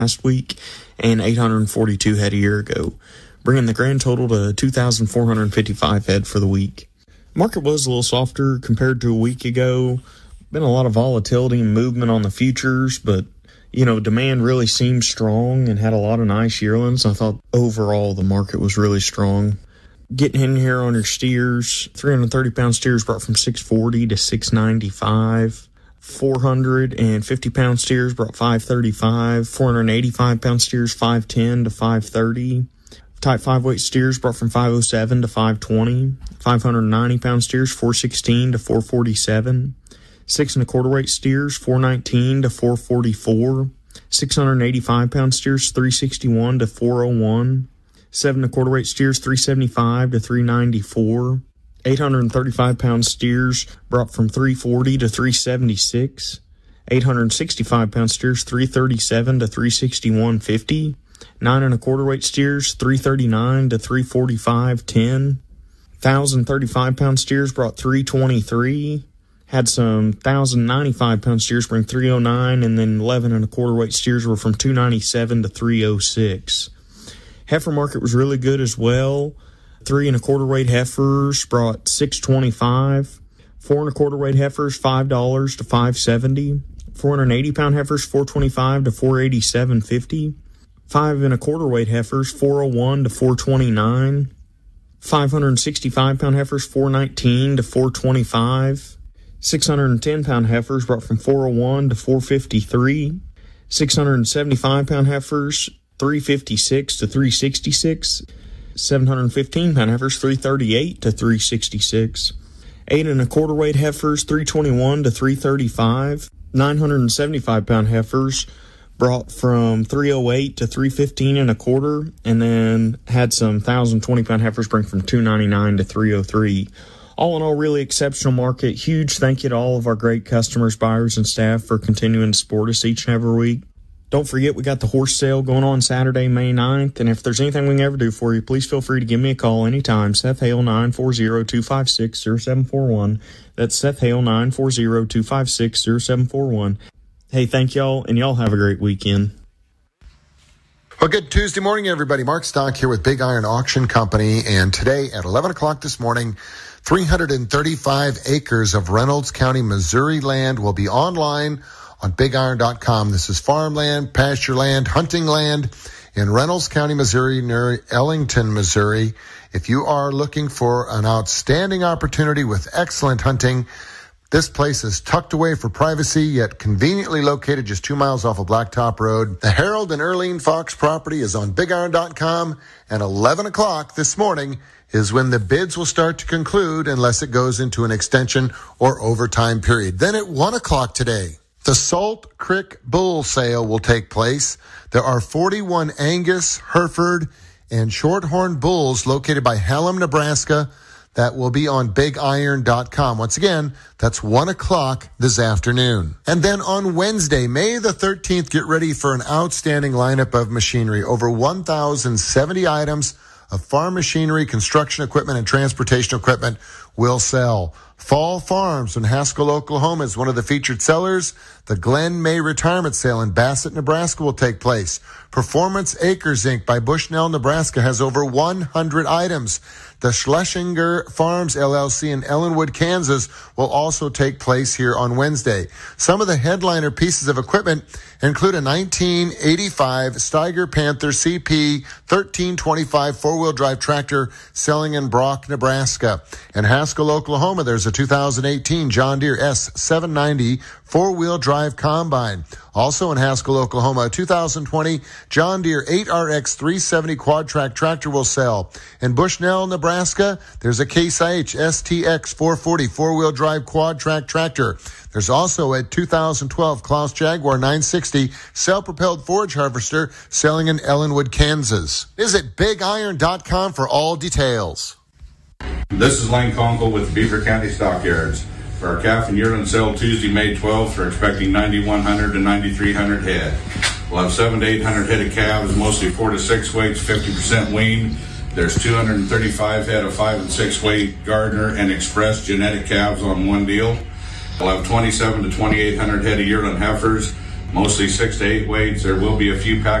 last week and 842 head a year ago, bringing the grand total to 2,455 head for the week. Market was a little softer compared to a week ago. Been a lot of volatility and movement on the futures, but demand really seemed strong and had a lot of nice yearlings. I thought overall the market was really strong. Getting in here on your steers, 330-pound steers brought from 640 to 695. 450-pound steers brought 535. 485-pound steers 510 to 530. Type 5 weight steers brought from 507 to 520. 590-pound steers 416 to 447. 6 1/4 weight steers 419 to 444. 685-pound steers 361 to 401. 7 1/4 weight steers 375 to 394. 835-pound steers brought from 340 to 376. 865-pound steers 337 to 361.50. 9 1/4 weight steers 339 to 345.10. 1,035-pound steers brought 323. Had some 1,095-pound steers bring 309, and then 11 1/4 weight steers were from 297 to 306. Heifer market was really good as well. 3 1/4 weight heifers brought 625. 4 1/4 weight heifers $5 to 570. 480-pound heifers 425 to 487.50. 5 1/4 weight heifers 401 to 429. 565-pound heifers 419 to 425. 610-pound heifers brought from 401 to 453. 675-pound heifers 356 to 366. 715-pound heifers 338 to 366. 8 1/4 weight heifers 321 to 335. 975-pound heifers brought from 308 to 315 1/4, and then had some 1,020-pound heifers bring from 299 to 303. All in all, really exceptional market. Huge thank you to all of our great customers, buyers, and staff for continuing to support us each and every week. Don't forget, we got the horse sale going on Saturday, May 9th, and if there's anything we can ever do for you, please feel free to give me a call anytime. Seth Hale, 940-256-0741. That's Seth Hale, 940-256-0741. Hey, thank y'all, and y'all have a great weekend. Well, good Tuesday morning, everybody. Mark Stock here with Big Iron Auction Company, and today at 11 o'clock this morning, 335 acres of Reynolds County, Missouri land will be online on BigIron.com. This is farmland, pasture land, hunting land in Reynolds County, Missouri, near Ellington, Missouri. If you are looking for an outstanding opportunity with excellent hunting, this place is tucked away for privacy, yet conveniently located just 2 miles off of Blacktop Road. The Harold and Earlene Fox property is on BigIron.com, and 11 o'clock this morning is when the bids will start to conclude unless it goes into an extension or overtime period. Then at 1 o'clock today, the Salt Creek Bull Sale will take place. There are 41 Angus, Hereford, and Shorthorn bulls located by Hallam, Nebraska, that will be on BigIron.com. Once again, that's 1 o'clock this afternoon. And then on Wednesday, May the 13th, get ready for an outstanding lineup of machinery. Over 1,070 items of farm machinery, construction equipment, and transportation equipment will sell. Fall Farms in Haskell, Oklahoma is one of the featured sellers. The Glen May Retirement Sale in Bassett, Nebraska will take place. Performance Acres Inc. by Bushnell, Nebraska has over 100 items. The Schlesinger Farms LLC in Ellenwood, Kansas will also take place here on Wednesday. Some of the headliner pieces of equipment include a 1985 Steiger Panther CP 1325 four-wheel drive tractor selling in Brock, Nebraska. In Haskell, Oklahoma, there's a 2018 John Deere S790 four-wheel drive combine. Also in Haskell, Oklahoma, a 2020 John Deere 8RX 370 quad track tractor will sell. In Bushnell, Nebraska, there's a Case IH STX 440 four-wheel drive quad track tractor. There's also a 2012 Klaus Jaguar 960 self-propelled forage harvester selling in Ellenwood, Kansas. Visit BigIron.com for all details. This is Lane Conkle with Beaver County Stockyards. For our calf and yearling sale Tuesday, May 12th, we're expecting 9,100 to 9,300 head. We'll have 700 to 800 head of calves, mostly 4 to 6 weights, 50% weaned. There's 235 head of 5 and 6 weight Gardner and Express genetic calves on one deal. We'll have 27 to 2,800 head of yearling heifers. mostly 6 to 8 weights. There will be a few pack